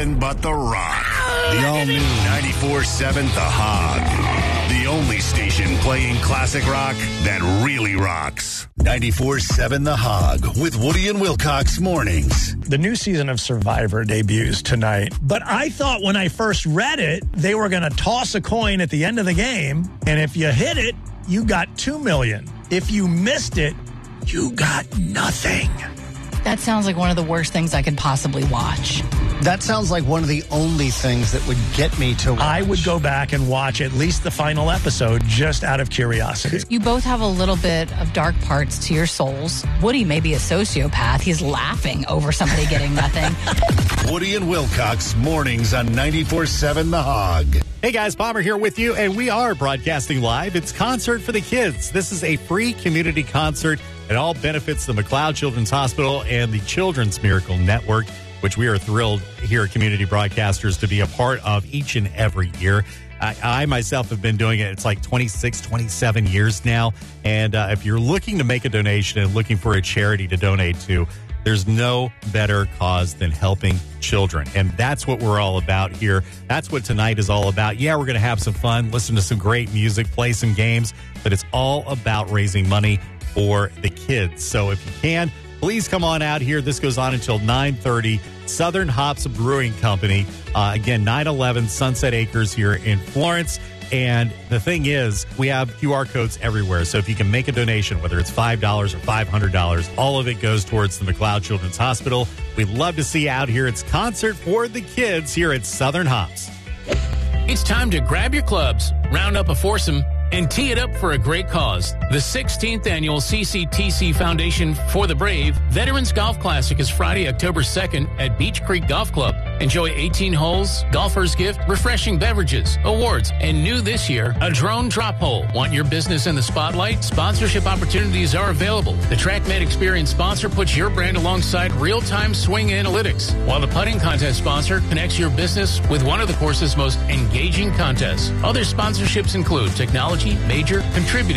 nothing but The Rock. The all-new 94.7 The Hog. The only station playing classic rock that really rocks. 94.7 The Hog with Woody and Wilcox mornings. The new season of Survivor debuts tonight. But I thought when I first read it, they were going to toss a coin at the end of the game. And if you hit it, you got $2 million. If you missed it, you got nothing. That sounds like one of the worst things I could possibly watch. That sounds like one of the only things that would get me to watch. I would go back and watch at least the final episode just out of curiosity. You both have a little bit of dark parts to your souls. Woody may be a sociopath. He's laughing over somebody getting nothing. Woody and Wilcox mornings on 94.7 The Hog. Hey guys, Palmer here with you, and we are broadcasting live. It's Concert for the Kids. This is a free community concert. It all benefits the McLeod Children's Hospital and the Children's Miracle Network, which we are thrilled here at Community Broadcasters to be a part of each and every year. I myself have been doing it. It's like 26, 27 years now. And if you're looking to make a donation and looking for a charity to donate to, there's no better cause than helping children. And that's what we're all about here. That's what tonight is all about. Yeah, we're going to have some fun, listen to some great music, play some games, but it's all about raising money for the kids. So if you can, please come on out here. This goes on until 9:30. Southern Hops Brewing Company. Again, 911 Sunset Acres here in Florence. And the thing is, we have QR codes everywhere. So if you can make a donation, whether it's $5 or $500, all of it goes towards the McLeod Children's Hospital. We'd love to see you out here. It's Concert for the Kids here at Southern Hops. It's time to grab your clubs, round up a foursome, and tee it up for a great cause. The 16th annual CCTC Foundation for the Brave Veterans Golf Classic is Friday, October 2nd at Beach Creek Golf Club. Enjoy 18 holes, golfer's gift, refreshing beverages, awards, and new this year, a drone drop hole. Want your business in the spotlight? Sponsorship opportunities are available. The TrackMed Experience sponsor puts your brand alongside real-time swing analytics, while the putting contest sponsor connects your business with one of the course's most engaging contests. Other sponsorships include technology, major, contributing